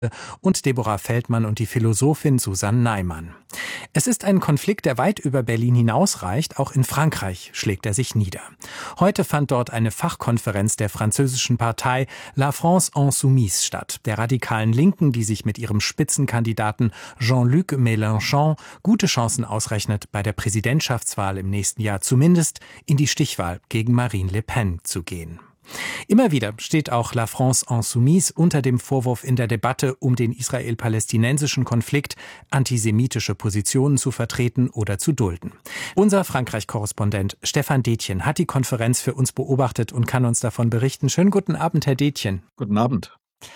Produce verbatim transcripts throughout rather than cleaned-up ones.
und Deborah Feldmann und die Philosophin Susanne Neimann. Es ist ein Konflikt, der weit über Berlin hinausreicht. Auch in Frankreich schlägt er sich nieder. Heute fand dort eine Fachkonferenz der französischen Partei La France Insoumise statt, der radikalen Linken, die sich mit ihrem Spitzenkandidaten Jean-Luc Mélenchon gute Chancen ausrechnet, bei der Präsidentschaftswahl im nächsten Jahr zumindest in die Stichwahl gegen Marine Le Pen zu gehen. Immer wieder steht auch La France Insoumise unter dem Vorwurf, in der Debatte um den israel-palästinensischen Konflikt antisemitische Positionen zu vertreten oder zu dulden. Unser Frankreich-Korrespondent Stefan Detjen hat die Konferenz für uns beobachtet und kann uns davon berichten. Schönen guten Abend, Herr Detjen. Guten Abend.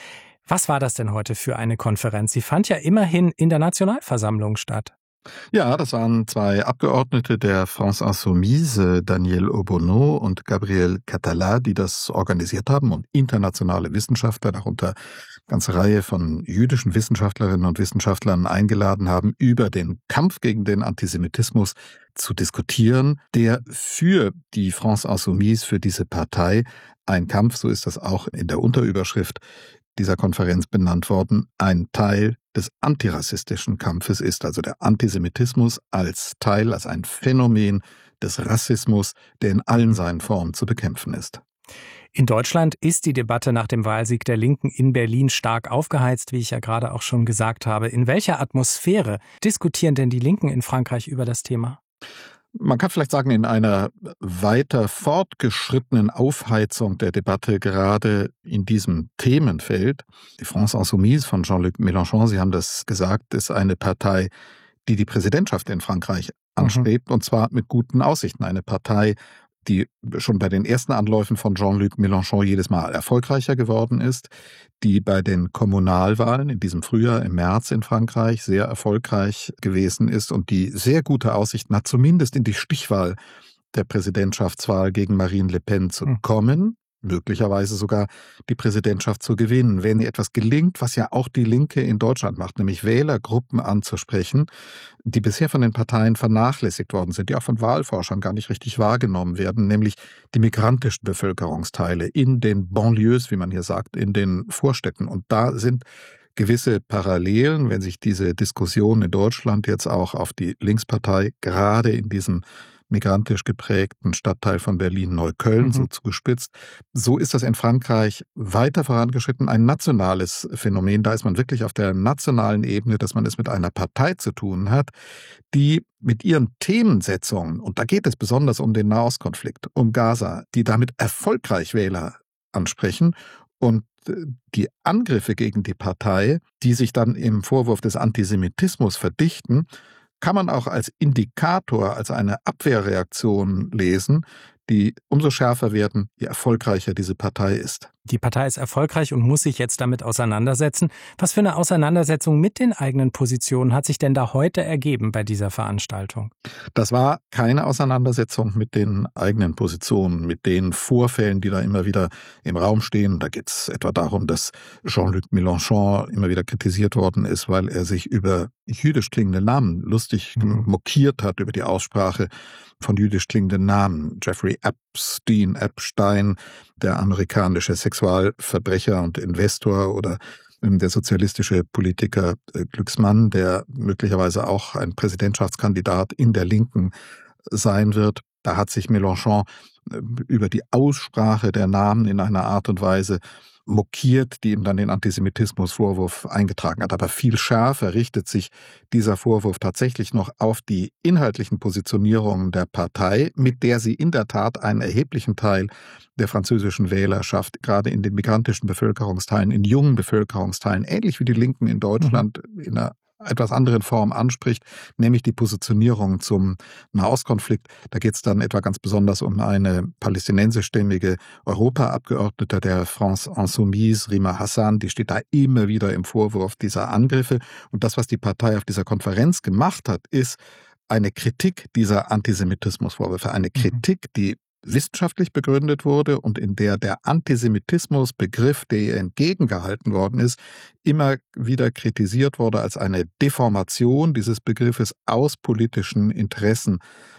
Was war das denn heute für eine Konferenz? Sie fand ja immerhin in der Nationalversammlung statt. Ja, das waren zwei Abgeordnete der France Insoumise, Daniel Obono und Gabriel Catala, die das organisiert haben und internationale Wissenschaftler, darunter eine ganze Reihe von jüdischen Wissenschaftlerinnen und Wissenschaftlern eingeladen haben, über den Kampf gegen den Antisemitismus zu diskutieren, der für die France Insoumise, für diese Partei, ein Kampf, so ist das auch in der Unterüberschrift dieser Konferenz benannt worden, ein Teil des antirassistischen Kampfes ist, also der Antisemitismus als Teil, als ein Phänomen des Rassismus, der in allen seinen Formen zu bekämpfen ist. In Deutschland ist die Debatte nach dem Wahlsieg der Linken in Berlin stark aufgeheizt, wie ich ja gerade auch schon gesagt habe. In welcher Atmosphäre diskutieren denn die Linken in Frankreich über das Thema? Man kann vielleicht sagen, in einer weiter fortgeschrittenen Aufheizung der Debatte, gerade in diesem Themenfeld. Die France Insoumise von Jean-Luc Mélenchon, Sie haben das gesagt, ist eine Partei, die die Präsidentschaft in Frankreich anstrebt, mhm. und zwar mit guten Aussichten. Eine Partei, die schon bei den ersten Anläufen von Jean-Luc Mélenchon jedes Mal erfolgreicher geworden ist, die bei den Kommunalwahlen in diesem Frühjahr, im März in Frankreich sehr erfolgreich gewesen ist und die sehr gute Aussichten hat, zumindest in die Stichwahl der Präsidentschaftswahl gegen Marine Le Pen zu kommen, möglicherweise sogar die Präsidentschaft zu gewinnen, wenn ihr etwas gelingt, was ja auch die Linke in Deutschland macht, nämlich Wählergruppen anzusprechen, die bisher von den Parteien vernachlässigt worden sind, die auch von Wahlforschern gar nicht richtig wahrgenommen werden, nämlich die migrantischen Bevölkerungsteile in den Banlieues, wie man hier sagt, in den Vorstädten. Und da sind gewisse Parallelen, wenn sich diese Diskussion in Deutschland jetzt auch auf die Linkspartei gerade in diesem migrantisch geprägten Stadtteil von Berlin-Neukölln, mhm. so zugespitzt. So ist das in Frankreich weiter vorangeschritten, ein nationales Phänomen. Da ist man wirklich auf der nationalen Ebene, dass man es mit einer Partei zu tun hat, die mit ihren Themensetzungen, und da geht es besonders um den Nahostkonflikt, um Gaza, die damit erfolgreich Wähler ansprechen und die Angriffe gegen die Partei, die sich dann im Vorwurf des Antisemitismus verdichten, kann man auch als Indikator, als eine Abwehrreaktion lesen, die umso schärfer werden, je erfolgreicher diese Partei ist. Die Partei ist erfolgreich und muss sich jetzt damit auseinandersetzen. Was für eine Auseinandersetzung mit den eigenen Positionen hat sich denn da heute ergeben bei dieser Veranstaltung? Das war keine Auseinandersetzung mit den eigenen Positionen, mit den Vorfällen, die da immer wieder im Raum stehen. Da geht es etwa darum, dass Jean-Luc Mélenchon immer wieder kritisiert worden ist, weil er sich über jüdisch klingende Namen lustig mhm. mokiert hat, über die Aussprache von jüdisch klingenden Namen. Jeffrey Epstein, Epstein, der amerikanische Sexualverbrecher und Investor, oder der sozialistische Politiker Glucksmann, der möglicherweise auch ein Präsidentschaftskandidat in der Linken sein wird. Da hat sich Mélenchon über die Aussprache der Namen in einer Art und Weise mokiert, die ihm dann den Antisemitismusvorwurf eingetragen hat. Aber viel schärfer richtet sich dieser Vorwurf tatsächlich noch auf die inhaltlichen Positionierungen der Partei, mit der sie in der Tat einen erheblichen Teil der französischen Wählerschaft, gerade in den migrantischen Bevölkerungsteilen, in jungen Bevölkerungsteilen, ähnlich wie die Linken in Deutschland, mhm. in einer etwas anderen Form anspricht, nämlich die Positionierung zum Nahostkonflikt. Da geht es dann etwa ganz besonders um eine palästinensischstämmige Europaabgeordnete der France Insoumise, Rima Hassan, die steht da immer wieder im Vorwurf dieser Angriffe. Und das, was die Partei auf dieser Konferenz gemacht hat, ist eine Kritik dieser Antisemitismusvorwürfe, eine Kritik, die wissenschaftlich begründet wurde und in der der Antisemitismusbegriff, der ihr entgegengehalten worden ist, immer wieder kritisiert wurde als eine Deformation dieses Begriffes aus politischen Interessen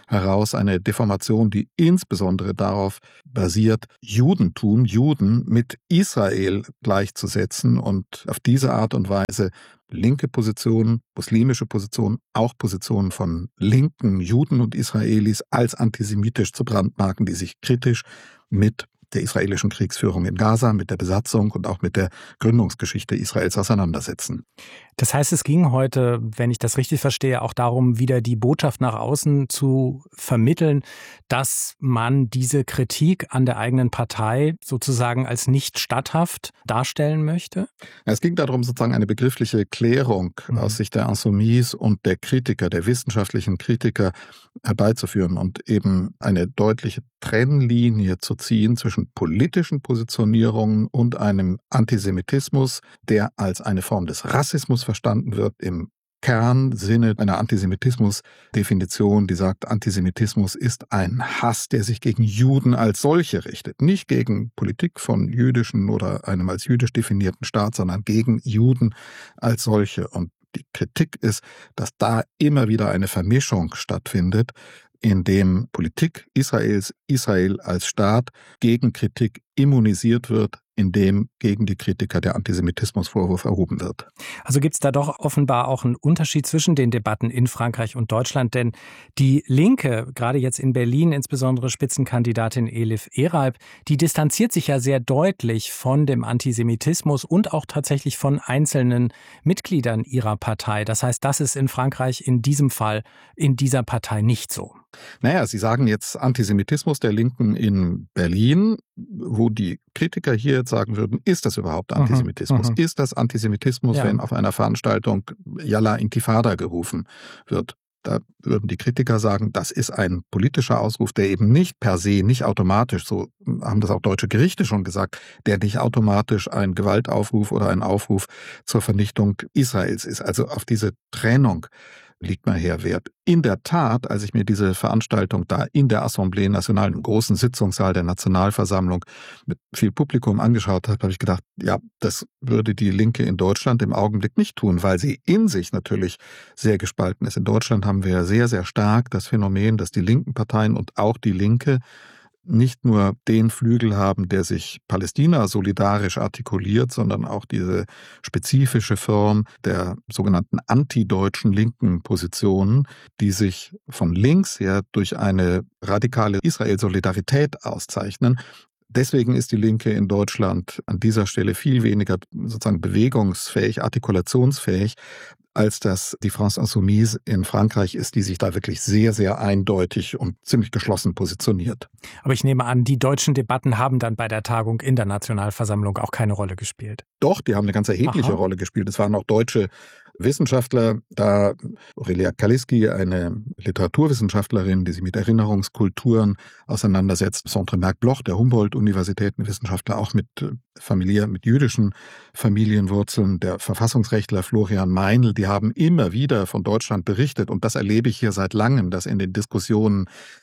heraus eine Deformation, die insbesondere darauf basiert, Judentum, Juden mit Israel gleichzusetzen und auf diese Art und Weise linke Positionen, muslimische Positionen, auch Positionen von linken Juden und Israelis als antisemitisch zu brandmarken, die sich kritisch mit der israelischen Kriegsführung in Gaza, mit der Besatzung und auch mit der Gründungsgeschichte Israels auseinandersetzen. Das heißt, es ging heute, wenn ich das richtig verstehe, auch darum, wieder die Botschaft nach außen zu vermitteln, dass man diese Kritik an der eigenen Partei sozusagen als nicht statthaft darstellen möchte? Es ging darum, sozusagen eine begriffliche Klärung mhm. aus Sicht der Insoumis und der Kritiker, der wissenschaftlichen Kritiker herbeizuführen und eben eine deutliche Trennlinie zu ziehen zwischen politischen Positionierungen und einem Antisemitismus, der als eine Form des Rassismus verstanden wird, im Kernsinne einer Antisemitismus-Definition, die sagt, Antisemitismus ist ein Hass, der sich gegen Juden als solche richtet. Nicht gegen Politik von jüdischen oder einem als jüdisch definierten Staat, sondern gegen Juden als solche. Und die Kritik ist, dass da immer wieder eine Vermischung stattfindet, in dem Politik Israels, Israel als Staat gegen Kritik immunisiert wird, in dem gegen die Kritiker der Antisemitismusvorwurf erhoben wird. Also gibt es da doch offenbar auch einen Unterschied zwischen den Debatten in Frankreich und Deutschland, denn die Linke, gerade jetzt in Berlin, insbesondere Spitzenkandidatin Elif Eralp, die distanziert sich ja sehr deutlich von dem Antisemitismus und auch tatsächlich von einzelnen Mitgliedern ihrer Partei. Das heißt, das ist in Frankreich in diesem Fall, in dieser Partei nicht so. Naja, Sie sagen jetzt Antisemitismus der Linken in Berlin, wo die Kritiker hier jetzt sagen würden, ist das überhaupt Antisemitismus? Mhm, ist das Antisemitismus, ja. wenn auf einer Veranstaltung Yalla Intifada gerufen wird? Da würden die Kritiker sagen, das ist ein politischer Ausruf, der eben nicht per se, nicht automatisch, so haben das auch deutsche Gerichte schon gesagt, der nicht automatisch ein Gewaltaufruf oder ein Aufruf zur Vernichtung Israels ist. Also auf diese Trennung liegt mal her Wert. In der Tat, als ich mir diese Veranstaltung da in der Assemblée Nationale, im großen Sitzungssaal der Nationalversammlung mit viel Publikum angeschaut habe, habe ich gedacht, ja, das würde die Linke in Deutschland im Augenblick nicht tun, weil sie in sich natürlich sehr gespalten ist. In Deutschland haben wir sehr, sehr stark das Phänomen, dass die linken Parteien und auch die Linke nicht nur den Flügel haben, der sich Palästina solidarisch artikuliert, sondern auch diese spezifische Form der sogenannten antideutschen linken Positionen, die sich von links her durch eine radikale Israel-Solidarität auszeichnen. Deswegen ist die Linke in Deutschland an dieser Stelle viel weniger sozusagen bewegungsfähig, artikulationsfähig, als das die France Insoumise in Frankreich ist, die sich da wirklich sehr, sehr eindeutig und ziemlich geschlossen positioniert. Aber ich nehme an, die deutschen Debatten haben dann bei der Tagung in der Nationalversammlung auch keine Rolle gespielt. Doch, die haben eine ganz erhebliche Aha. Rolle gespielt. Es waren auch deutsche Wissenschaftler, da Aurelia Kaliski, eine Literaturwissenschaftlerin, die sich mit Erinnerungskulturen auseinandersetzt, Centre Merck Bloch, der Humboldt-Universitätenwissenschaftler, auch mit familiär, mit jüdischen Familienwurzeln, der Verfassungsrechtler Florian Meinl, die haben immer wieder von Deutschland berichtet und das erlebe ich hier seit langem, dass in den Diskussionen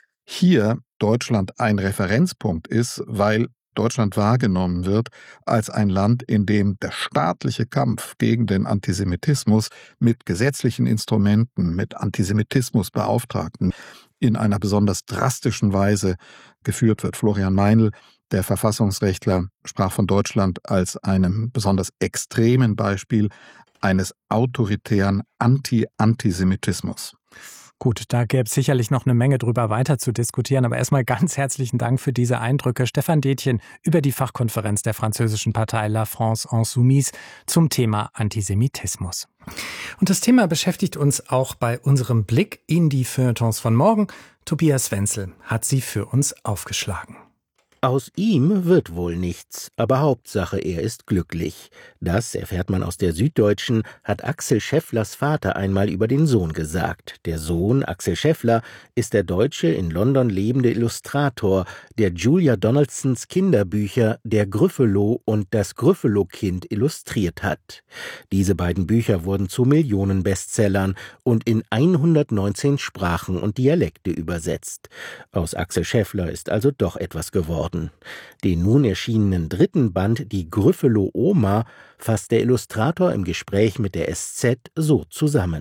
hier Deutschland ein Referenzpunkt ist, weil Deutschland wahrgenommen wird als ein Land, in dem der staatliche Kampf gegen den Antisemitismus mit gesetzlichen Instrumenten, mit Antisemitismusbeauftragten in einer besonders drastischen Weise geführt wird. Florian Meinl, der Verfassungsrechtler, sprach von Deutschland als einem besonders extremen Beispiel eines autoritären Anti-Antisemitismus. Gut, da gäbe es sicherlich noch eine Menge drüber weiter zu diskutieren, aber erstmal ganz herzlichen Dank für diese Eindrücke. Stefan Detjen über die Fachkonferenz der französischen Partei La France Insoumise zum Thema Antisemitismus. Und das Thema beschäftigt uns auch bei unserem Blick in die Feuilletons von morgen. Tobias Wenzel hat sie für uns aufgeschlagen. Aus ihm wird wohl nichts, aber Hauptsache, er ist glücklich. Das, erfährt man aus der Süddeutschen, hat Axel Schefflers Vater einmal über den Sohn gesagt. Der Sohn, Axel Scheffler, ist der deutsche, in London lebende Illustrator, der Julia Donaldsons Kinderbücher Der Gryffalo und Das Gryffalo-Kind illustriert hat. Diese beiden Bücher wurden zu Millionen-Bestsellern und in hundertneunzehn Sprachen und Dialekte übersetzt. Aus Axel Scheffler ist also doch etwas geworden. Den nun erschienenen dritten Band, die Gryffalo Oma, fasst der Illustrator im Gespräch mit der S Z so zusammen.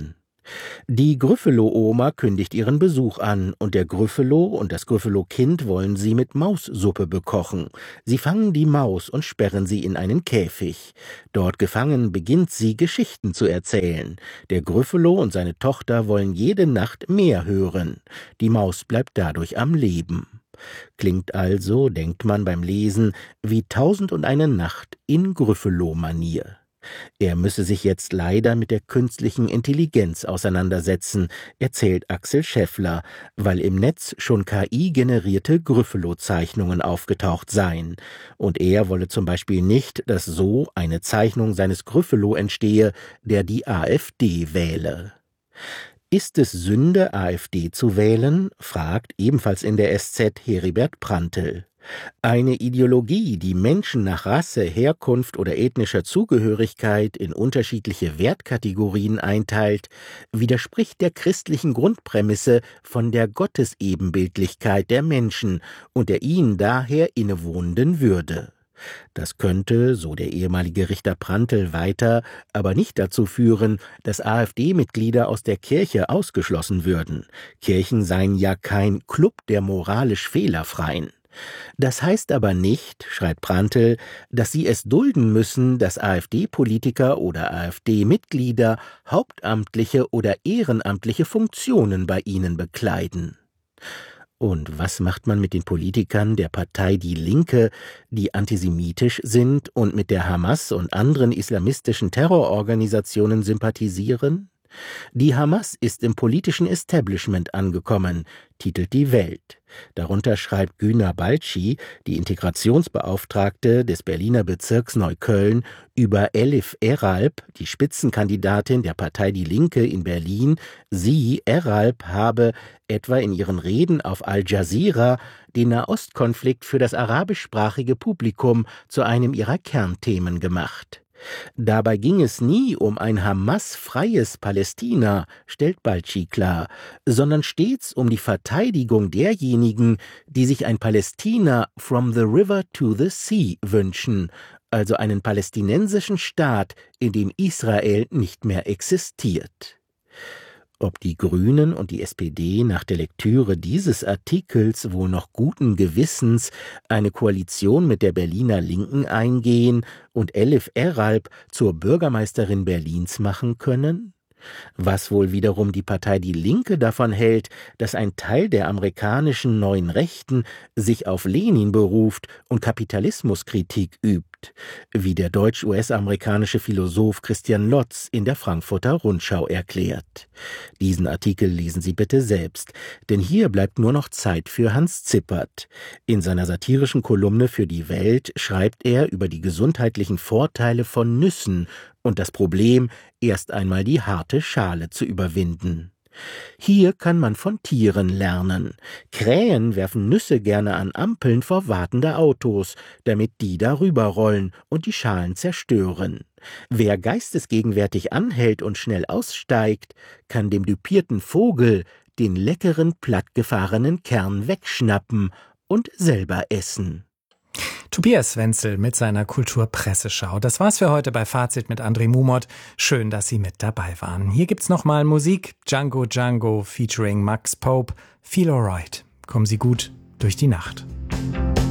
Die Gryffalo-Oma kündigt ihren Besuch an und der Gryffalo und das Gryffalo-Kind wollen sie mit Maussuppe bekochen. Sie fangen die Maus und sperren sie in einen Käfig. Dort gefangen beginnt sie, Geschichten zu erzählen. Der Gryffalo und seine Tochter wollen jede Nacht mehr hören. Die Maus bleibt dadurch am Leben. Klingt also, denkt man beim Lesen, wie Tausend und eine Nacht in Gryffalo-Manier. Er müsse sich jetzt leider mit der künstlichen Intelligenz auseinandersetzen, erzählt Axel Scheffler, weil im Netz schon K I-generierte Gryffalo-Zeichnungen aufgetaucht seien. Und er wolle zum Beispiel nicht, dass so eine Zeichnung seines Gryffalo entstehe, der die AfD wähle. Ist es Sünde, AfD zu wählen? Fragt ebenfalls in der S Z Heribert Prantl. Eine Ideologie, die Menschen nach Rasse, Herkunft oder ethnischer Zugehörigkeit in unterschiedliche Wertkategorien einteilt, widerspricht der christlichen Grundprämisse von der Gottesebenbildlichkeit der Menschen und der ihnen daher innewohnenden Würde. Das könnte, so der ehemalige Richter Prantl weiter, aber nicht dazu führen, dass AfD-Mitglieder aus der Kirche ausgeschlossen würden. Kirchen seien ja kein Club der moralisch Fehlerfreien. Das heißt aber nicht, schreibt Prantl, dass sie es dulden müssen, dass AfD-Politiker oder AfD-Mitglieder hauptamtliche oder ehrenamtliche Funktionen bei ihnen bekleiden. Und was macht man mit den Politikern der Partei Die Linke, die antisemitisch sind und mit der Hamas und anderen islamistischen Terrororganisationen sympathisieren? Die Hamas ist im politischen Establishment angekommen, titelt die Welt. Darunter schreibt Güner Balci, die Integrationsbeauftragte des Berliner Bezirks Neukölln, über Elif Eralp, die Spitzenkandidatin der Partei Die Linke in Berlin. Sie, Eralp, habe etwa in ihren Reden auf Al Jazeera den Nahostkonflikt für das arabischsprachige Publikum zu einem ihrer Kernthemen gemacht. Dabei ging es nie um ein Hamas-freies Palästina, stellt Balci klar, sondern stets um die Verteidigung derjenigen, die sich ein Palästina from the river to the sea wünschen, also einen palästinensischen Staat, in dem Israel nicht mehr existiert. Ob die Grünen und die S P D nach der Lektüre dieses Artikels wohl noch guten Gewissens eine Koalition mit der Berliner Linken eingehen und Elif Eralp zur Bürgermeisterin Berlins machen können? Was wohl wiederum die Partei Die Linke davon hält, dass ein Teil der amerikanischen neuen Rechten sich auf Lenin beruft und Kapitalismuskritik übt, wie der deutsch-U S-amerikanische Philosoph Christian Lotz in der Frankfurter Rundschau erklärt. Diesen Artikel lesen Sie bitte selbst, denn hier bleibt nur noch Zeit für Hans Zippert. In seiner satirischen Kolumne für die Welt schreibt er über die gesundheitlichen Vorteile von Nüssen und das Problem, erst einmal die harte Schale zu überwinden. Hier kann man von Tieren lernen. Krähen werfen Nüsse gerne an Ampeln vor wartende Autos, damit die darüber rollen und die Schalen zerstören. Wer geistesgegenwärtig anhält und schnell aussteigt, kann dem dupierten Vogel den leckeren, plattgefahrenen Kern wegschnappen und selber essen. Tobias Wenzel mit seiner Kulturpresseschau. Das war's für heute bei Fazit mit André Mumot. Schön, dass Sie mit dabei waren. Hier gibt's nochmal Musik. Django Django featuring Max Pope. Feel Alright. Kommen Sie gut durch die Nacht.